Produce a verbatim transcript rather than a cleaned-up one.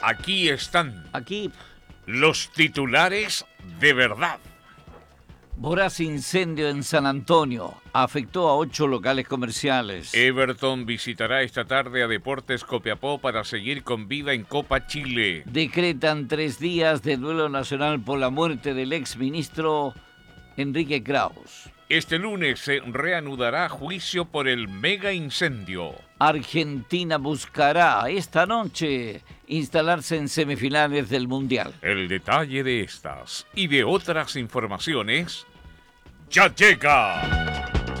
Aquí están Aquí, los titulares de verdad. voraz incendio en San Antonio afectó a ocho locales comerciales. Everton visitará esta tarde a Deportes Copiapó para seguir con vida en Copa Chile. Decretan tres días de duelo nacional por la muerte del exministro Enrique Kraus. Este lunes se reanudará juicio por el mega incendio. Argentina buscará esta noche instalarse en semifinales del Mundial. El detalle de estas y de otras informaciones ya llega.